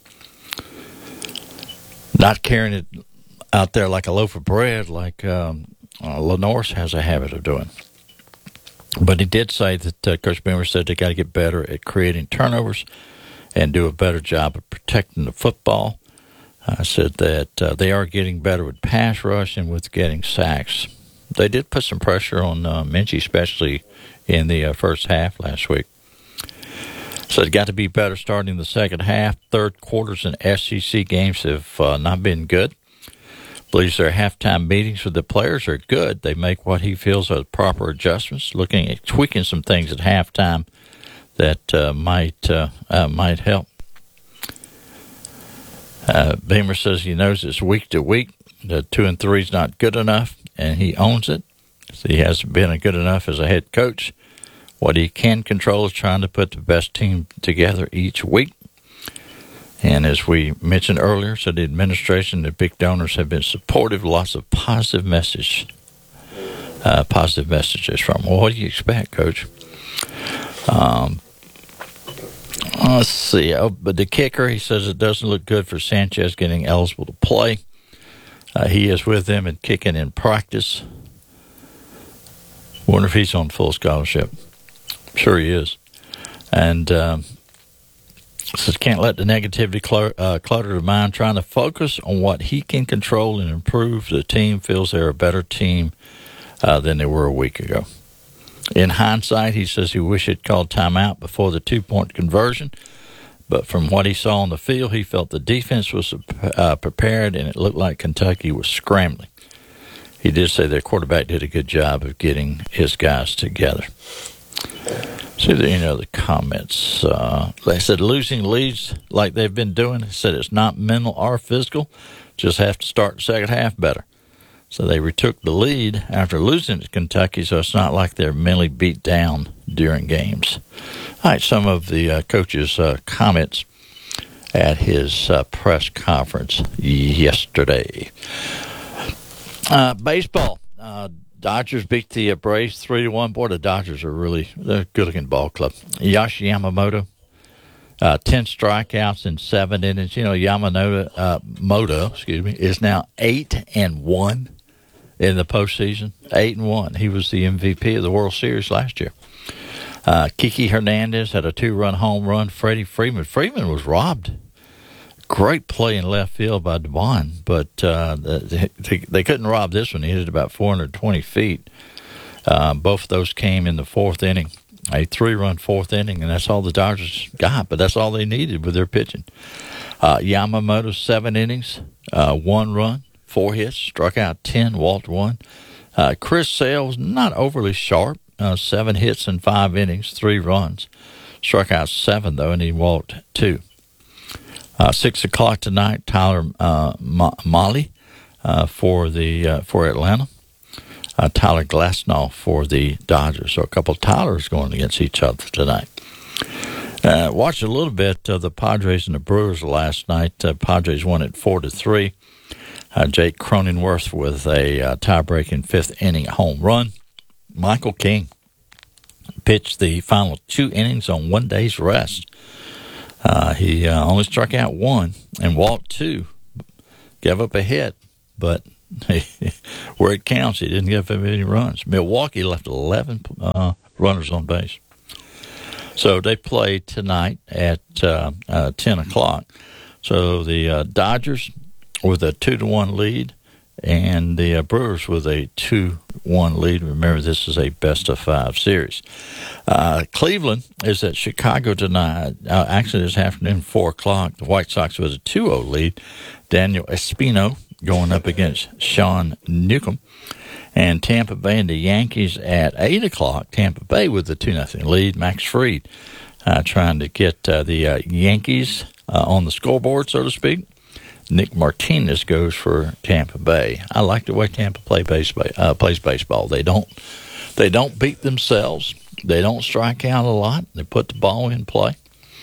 Not carrying it out there like a loaf of bread like um, uh, Lenore's has a habit of doing. But he did say that uh, Coach Beamer said they got to get better at creating turnovers and do a better job of protecting the football. I uh, said that uh, they are getting better with pass rush and with getting sacks. They did put some pressure on uh, Minchie, especially in the uh, first half last week. So it got to be better starting the second half. Third quarters in S E C games have uh, not been good. Believes their halftime meetings with the players are good. They make what he feels are the proper adjustments, looking at tweaking some things at halftime that uh, might uh, uh, might help. Uh, Beamer says he knows it's week to week. The two and three is not good enough, and he owns it. So he hasn't been good enough as a head coach. What he can control is trying to put the best team together each week. And as we mentioned earlier, so the administration, the big donors have been supportive. Lots of positive message, uh, positive messages from. Well, what do you expect, Coach? Um, let's see. Oh, but the kicker, he says it doesn't look good for Sanchez getting eligible to play. Uh, he is with them and kicking in practice. Wonder if he's on full scholarship. Sure he is. And um, says can't let the negativity cl- uh, clutter the mind, trying to focus on what he can control and improve. The team feels they're a better team uh, than they were a week ago. In hindsight, he says he wished he'd called timeout before the two-point conversion, but from what he saw on the field, he felt the defense was uh, prepared, and it looked like Kentucky was scrambling. He did say their quarterback did a good job of getting his guys together. See if there are any other comments. Uh, they said losing leads like they've been doing. They said it's not mental or physical. Just have to start the second half better. So they retook the lead after losing to Kentucky, so it's not like they're mentally beat down during games. All right, some of the uh, coaches' uh, comments at his uh, press conference yesterday. Uh, baseball. Uh, Dodgers beat the uh, Braves three to one. Boy, the Dodgers are really they're a good-looking ball club. Yoshi Yamamoto, uh, ten strikeouts in seven innings. You know, Yamamoto, uh, Moto, excuse me, is now eight and one in the postseason. Eight and one. He was the M V P of the World Series last year. Uh, Kiki Hernandez had a two-run home run. Freddie Freeman. Freeman was robbed. Great play in left field by Devon, but uh, they, they couldn't rob this one. He hit it about four hundred twenty feet. Uh, both of those came in the fourth inning, a three-run fourth inning, and that's all the Dodgers got, but that's all they needed with their pitching. Uh, Yamamoto, seven innings, uh, one run, four hits, struck out ten, walked one. Uh, Chris Sale was not overly sharp. uh, seven hits in five innings, three runs. Struck out seven, though, and he walked two. Uh, six o'clock tonight, Tyler uh, Mahle uh, for the uh, for Atlanta. Uh, Tyler Glasnow for the Dodgers. So a couple of Tylers going against each other tonight. Uh, watched a little bit of the Padres and the Brewers last night. Uh, Padres won it four to three. Uh, Jake Cronenworth with a uh, tie-breaking fifth inning home run. Michael King pitched the final two innings on one day's rest. Uh, he uh, only struck out one and walked two, gave up a hit, but where it counts, he didn't give up any runs. Milwaukee left eleven uh, runners on base. So they play tonight at uh, uh, ten o'clock. So the uh, Dodgers with a two to one lead, and the uh, Brewers with a two one lead. Remember, this is a best-of-five series. Uh, Cleveland is at Chicago tonight. Uh, actually, this afternoon, four o'clock. The White Sox with a two oh lead. Daniel Espino going up against Sean Newcomb. And Tampa Bay and the Yankees at eight o'clock. Tampa Bay with the two nothing lead. Max Fried uh, trying to get uh, the uh, Yankees uh, on the scoreboard, so to speak. Nick Martinez goes for Tampa Bay. I like the way Tampa play baseball, uh, plays baseball. They don't they don't beat themselves. They don't strike out a lot. They put the ball in play.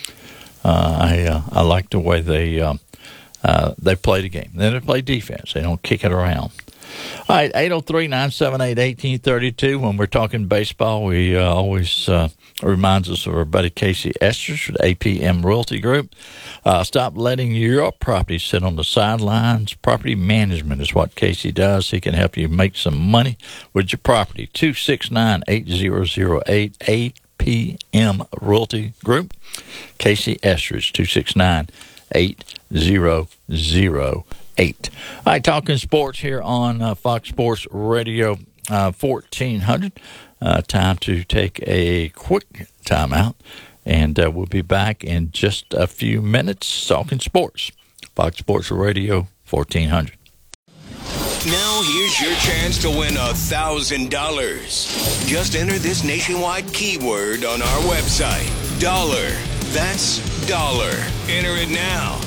Uh, I uh, I like the way they um, uh, they play the game. Then they play defense. They don't kick it around. All right, eight oh three, nine seven eight, one eight three two. When we're talking baseball, we uh, always uh, reminds us of our buddy Casey Esters with A P M Realty Group. Uh, stop letting your property sit on the sidelines. Property management is what Casey does. He can help you make some money with your property. two six nine, eight zero zero eight, A P M Realty Group. Casey Esters, two six nine, eight zero zero eight. All right, talking sports here on uh, Fox Sports Radio uh, fourteen hundred. Uh, time to take a quick timeout, and uh, we'll be back in just a few minutes talking sports. Fox Sports Radio fourteen hundred. Now here's your chance to win one thousand dollars. Just enter this nationwide keyword on our website. Dollar. That's dollar. Enter it now.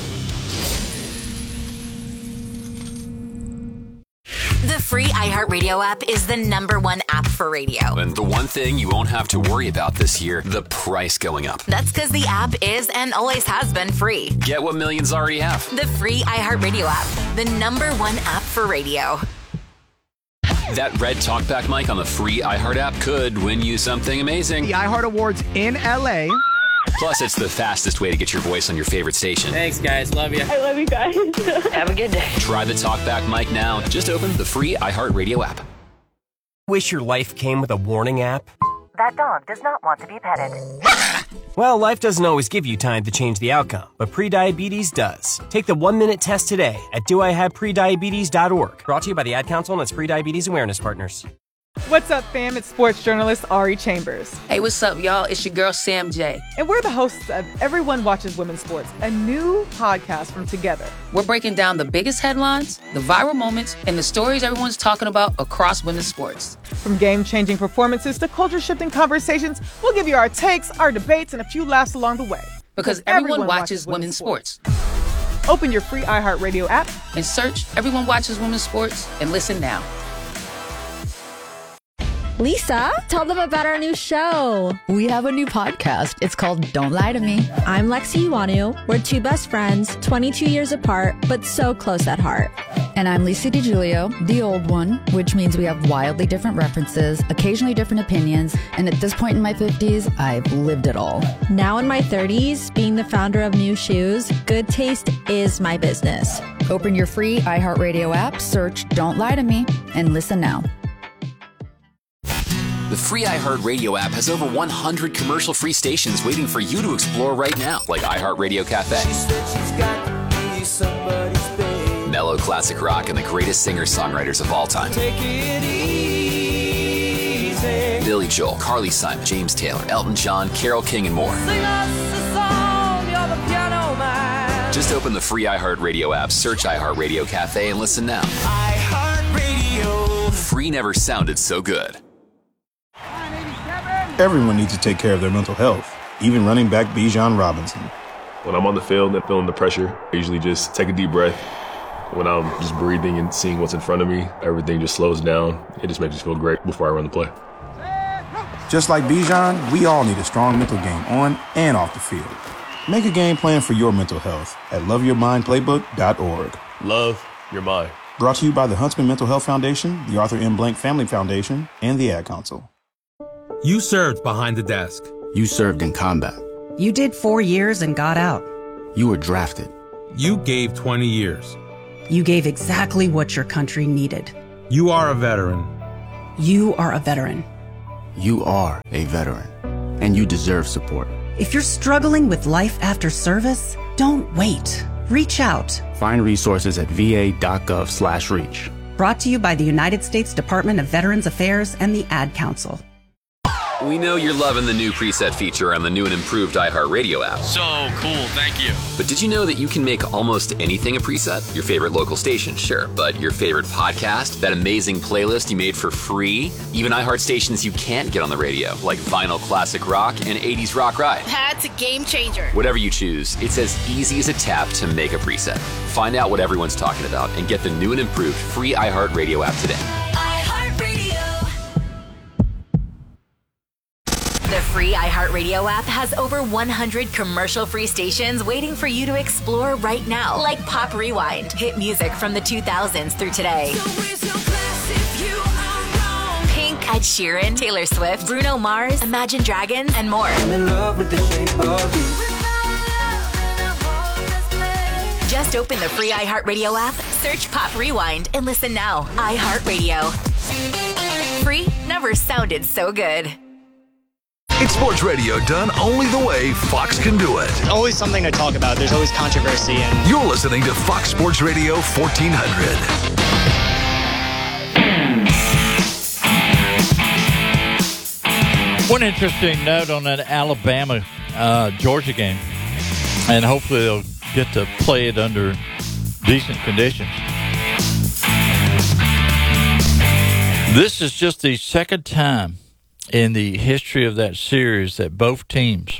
The free iHeartRadio app is the number one app for radio. And the one thing you won't have to worry about this year, the price going up. That's because the app is and always has been free. Get what millions already have. The free iHeartRadio app, the number one app for radio. That red talkback mic on the free iHeart app could win you something amazing. The iHeart Awards in L A. Plus, it's the fastest way to get your voice on your favorite station. Thanks, guys. Love you. I love you guys. Have a good day. Try the talkback mic now. Just open the free iHeartRadio app. Wish your life came with a warning app? That dog does not want to be petted. Well, life doesn't always give you time to change the outcome, but prediabetes does. Take the one-minute test today at do I have prediabetes dot org. Brought to you by the Ad Council and its Prediabetes Awareness Partners. What's up, fam? It's sports journalist Ari Chambers. Hey, what's up, y'all? It's your girl, Sam J. And we're the hosts of Everyone Watches Women's Sports, a new podcast from Together. We're breaking down the biggest headlines, the viral moments, and the stories everyone's talking about across women's sports. From game-changing performances to culture-shifting conversations, we'll give you our takes, our debates, and a few laughs along the way. Because, because everyone, everyone watches, watches women's, women's sports. sports. Open your free iHeartRadio app and search Everyone Watches Women's Sports and listen now. Lisa, tell them about our new show. We have a new podcast. It's called Don't Lie to Me. I'm Lexi Iwanu. We're two best friends, twenty-two years apart, but so close at heart. And I'm Lisa DiGiulio, the old one, which means we have wildly different references, occasionally different opinions, and at this point in my fifties, I've lived it all. Now in my thirties, being the founder of New Shoes, good taste is my business. Open your free iHeartRadio app, search Don't Lie to Me, and listen now. The free iHeartRadio app has over one hundred commercial-free stations waiting for you to explore right now, like iHeartRadio Cafe, mellow classic rock, and the greatest singer-songwriters of all time. Take it easy. Billy Joel, Carly Simon, James Taylor, Elton John, Carole King, and more. Sing us a song, you're the piano man. Just open the free iHeartRadio app, search iHeartRadio Cafe, and listen now. iHeartRadio. Free never sounded so good. Everyone needs to take care of their mental health, even running back Bijan Robinson. When I'm on the field and feeling the pressure, I usually just take a deep breath. When I'm just breathing and seeing what's in front of me, everything just slows down. It just makes me feel great before I run the play. Just like Bijan, we all need a strong mental game on and off the field. Make a game plan for your mental health at love your mind playbook dot org. Love your mind. Brought to you by the Huntsman Mental Health Foundation, the Arthur M. Blank Family Foundation, and the Ad Council. You served behind the desk. You served in combat. You did four years and got out. You were drafted. You gave twenty years. You gave exactly what your country needed. You are a veteran. You are a veteran. You are a veteran, and you deserve support. If you're struggling with life after service, don't wait. Reach out. Find resources at v a dot gov slash reach. Brought to you by the United States Department of Veterans Affairs and the Ad Council. We know you're loving the new preset feature on the new and improved iHeartRadio app. So cool, thank you. But did you know that you can make almost anything a preset? Your favorite local station, sure, but your favorite podcast, that amazing playlist you made for free, even iHeart stations you can't get on the radio, like Vinyl Classic Rock and eighties Rock Ride. That's a game changer. Whatever you choose, it's as easy as a tap to make a preset. Find out what everyone's talking about and get the new and improved free iHeartRadio app today. The free iHeartRadio app has over one hundred commercial-free stations waiting for you to explore right now, like Pop Rewind, hit music from the two thousands through today. Pink, Ed Sheeran, Taylor Swift, Bruno Mars, Imagine Dragons, and more. I'm in love with the shape of you. Just open the free iHeartRadio app, search Pop Rewind, and listen now. iHeartRadio. Free never sounded so good. It's sports radio done only the way Fox can do it. There's always something to talk about. There's always controversy. And You're listening to Fox Sports Radio fourteen hundred. One interesting note on that Alabama uh, Georgia game, and hopefully they'll get to play it under decent conditions. This is just the second time in the history of that series that both teams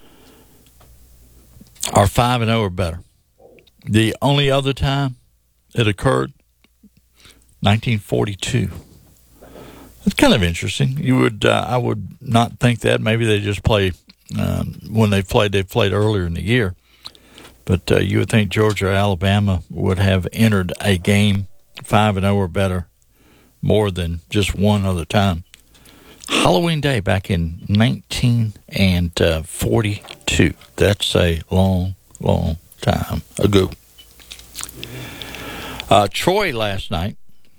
are five and zero or better. The only other time it occurred, nineteen forty-two. It's kind of interesting. You would, uh, I would not think that. Maybe they just play um, when they played. They played earlier in the year, but uh, you would think Georgia or Alabama would have entered a game five and zero or better more than just one other time. Halloween Day back in nineteen forty-two. That's a long, long time ago. Uh, Troy last night,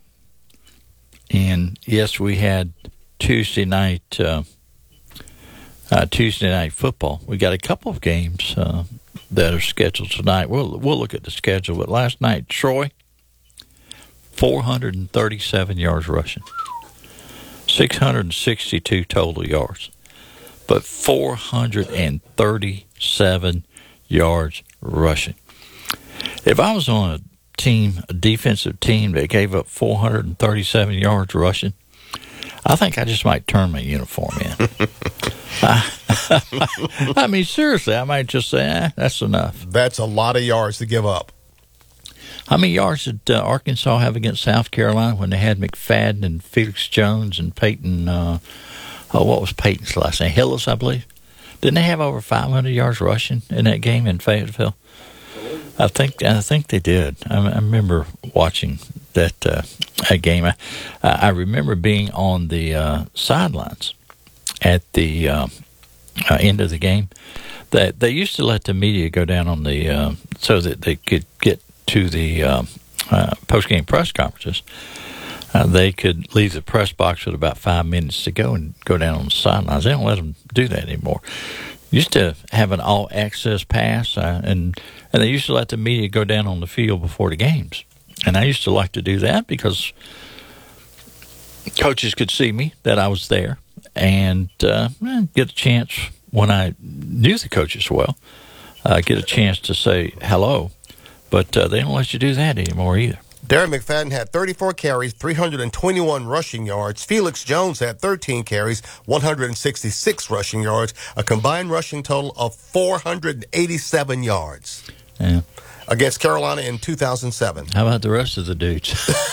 and yes, we had Tuesday night, uh, uh, Tuesday night football. We got a couple of games uh, that are scheduled tonight. We'll we'll look at the schedule. But last night, Troy, four hundred thirty-seven yards rushing. six hundred sixty-two total yards, but four hundred thirty-seven yards rushing. If I was on a team, a defensive team that gave up four hundred thirty-seven yards rushing, I think I just might turn my uniform in. I, I mean, seriously, I might just say, eh, that's enough. That's a lot of yards to give up. How many yards did uh, Arkansas have against South Carolina when they had McFadden and Felix Jones and Peyton, uh, oh, what was Peyton's last name? Hillis, I believe. Didn't they have over five hundred yards rushing in that game in Fayetteville? I think I think they did. I, I remember watching that, uh, that game. I, I remember being on the uh, sidelines at the uh, uh, end of the game. That they used to let the media go down on the uh, so that they could get to the uh, uh, post-game press conferences. Uh, they could leave the press box with about five minutes to go and go down on the sidelines. They don't let them do that anymore. Used to have an all-access pass, uh, and and they used to let the media go down on the field before the games. And I used to like to do that because coaches could see me, that I was there, and uh, get a chance when I knew the coaches well, uh, get a chance to say hello. But uh, they don't let you do that anymore either. Darren McFadden had thirty-four carries, three hundred twenty-one rushing yards. Felix Jones had thirteen carries, one hundred sixty-six rushing yards, a combined rushing total of four hundred eighty-seven yards. Yeah. Against Carolina in two thousand seven. How about the rest of the dudes?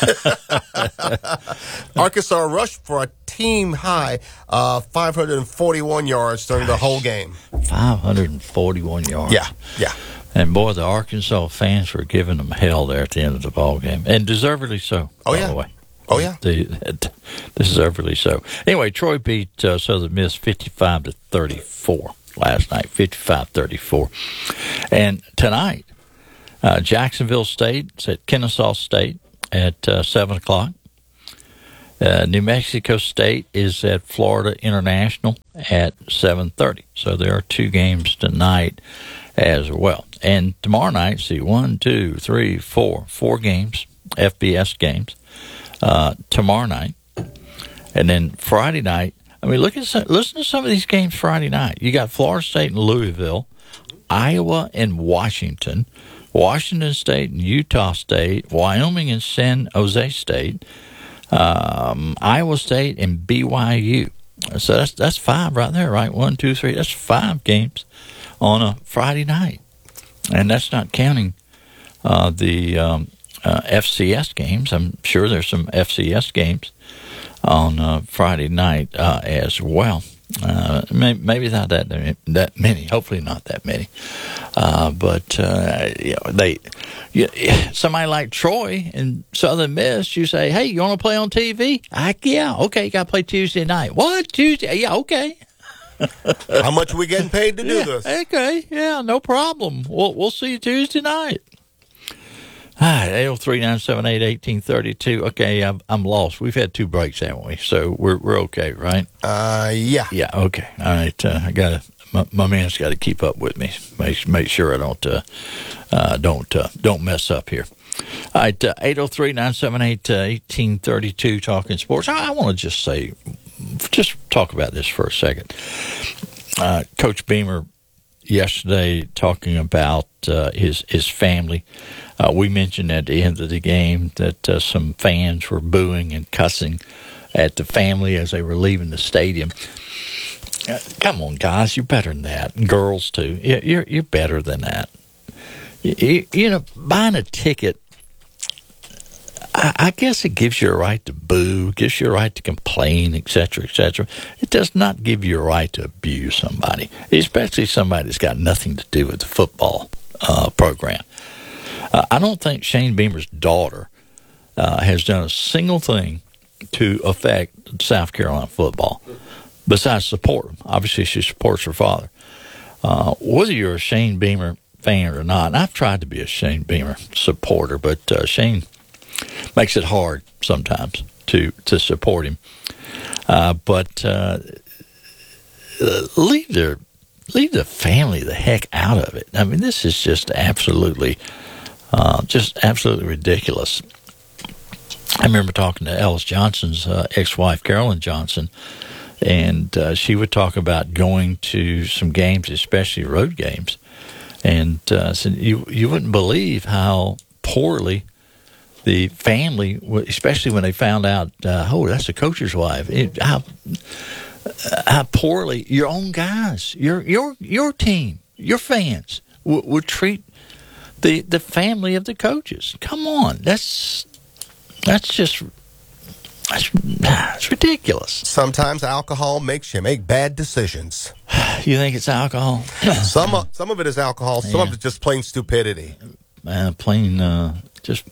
Arkansas rushed for a team high uh, five hundred forty-one yards during the whole game. five hundred forty-one yards. Yeah, yeah. And boy, the Arkansas fans were giving them hell there at the end of the ball game, and deservedly so. Oh by yeah. The way. Oh yeah. The, deservedly so. Anyway, Troy beat uh, Southern Miss fifty-five to thirty-four last night. fifty-five thirty-four, and tonight. Uh, Jacksonville State is at Kennesaw State at uh, seven o'clock. Uh, New Mexico State is at Florida International at seven thirty. So there are two games tonight as well. And tomorrow night, see, one, two, three, four, four games, F B S games, uh, tomorrow night. And then Friday night, I mean, look at some, listen to some of these games Friday night. You got Florida State and Louisville, Iowa and Washington, Washington State and Utah State, Wyoming and San Jose State, um, Iowa State and B Y U. So that's that's five right there, right? One, two, three. That's five games on a Friday night, and that's not counting uh, the um, uh, F C S games. I'm sure there's some F C S games on uh, Friday night uh, as well. Uh, maybe, maybe not that that many. Hopefully, not that many. Uh, but uh, you know, they, you, somebody like Troy and Southern Miss, you say, "Hey, you want to play on T V?" I, yeah, okay. You got to play Tuesday night. What Tuesday? Yeah, okay. How much are we getting paid to do yeah, this? Okay, yeah, no problem. We'll we'll see you Tuesday night. All right, eight oh three, nine seven eight, one eight three two. Okay, I'm, I'm lost. We've had two breaks, haven't we? So we're we're okay, right? Uh, yeah. Yeah, okay. All right, uh, I got to, my, my man's got to keep up with me. Make make sure I don't uh, uh, don't uh, don't mess up here. All right, uh, eight oh three, nine seven eight, one eight three two, Talking Sports. I, I want to just say, just talk about this for a second. Uh, Coach Beamer yesterday talking about uh, his his family. Uh, we mentioned at the end of the game that uh, some fans were booing and cussing at the family as they were leaving the stadium. Uh, come on, guys, you're better than that. And girls, too. You're, you're better than that. You, you know, buying a ticket, I, I guess it gives you a right to boo, gives you a right to complain, et cetera, et cetera. It does not give you a right to abuse somebody, especially somebody that's got nothing to do with the football uh, program. Uh, I don't think Shane Beamer's daughter uh, has done a single thing to affect South Carolina football besides support him. Obviously, she supports her father. Uh, whether you're a Shane Beamer fan or not, and I've tried to be a Shane Beamer supporter, but uh, Shane makes it hard sometimes to, to support him. Uh, but uh, leave their leave the family the heck out of it. I mean, this is just absolutely... Uh, just absolutely ridiculous. I remember talking to Ellis Johnson's uh, ex-wife, Carolyn Johnson, and uh, she would talk about going to some games, especially road games, and uh, said you you wouldn't believe how poorly the family, especially when they found out, uh, oh, that's the coach's wife, it, how how poorly your own guys, your your your team, your fans would, would treat the the family of the coaches. Come on, that's that's just that's, that's ridiculous. Sometimes alcohol makes you make bad decisions. You think it's alcohol? some of, some of it is alcohol. Some yeah. of it's just plain stupidity. Uh, plain uh, just.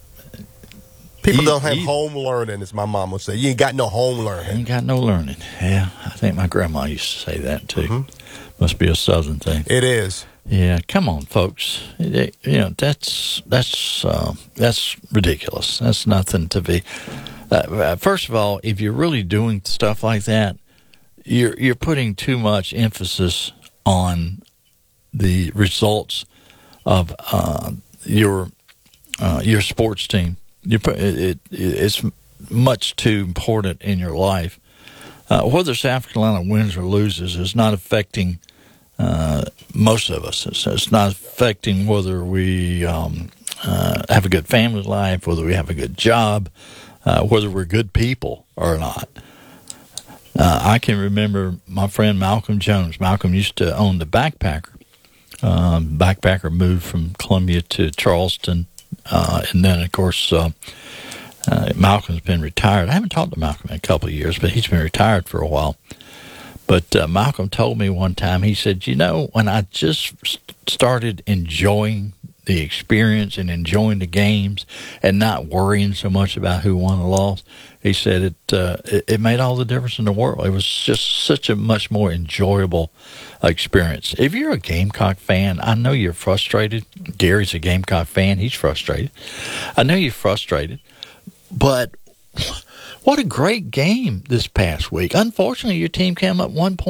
People eat, don't have eat. home learning, as my mom would say. You ain't got no home learning. Ain't got no learning. Yeah, I think my grandma used to say that too. Mm-hmm. Must be a Southern thing. It is. Yeah, come on, folks. It, you know that's that's uh, that's ridiculous. That's nothing to be. Uh, first of all, if you're really doing stuff like that, you're you're putting too much emphasis on the results of uh, your uh, your sports team. You put it, it. It's much too important in your life. Uh, whether South Carolina wins or loses is not affecting uh, most of us. It's, it's not affecting whether we um, uh, have a good family life, whether we have a good job, uh, whether we're good people or not. Uh, I can remember my friend Malcolm Jones. Malcolm used to own the Backpacker. Um, Backpacker moved from Columbia to Charleston, uh, and then, of course, uh, uh, Malcolm's been retired. I haven't talked to Malcolm in a couple of years, but he's been retired for a while. But uh, Malcolm told me one time, he said, you know, when I just started enjoying the experience and enjoying the games and not worrying so much about who won or lost, he said it, uh, it it made all the difference in the world. It was just such a much more enjoyable experience. If you're a Gamecock fan, I know you're frustrated. Gary's a Gamecock fan. He's frustrated. I know you're frustrated, but what a great game this past week. Unfortunately, your team came up one point.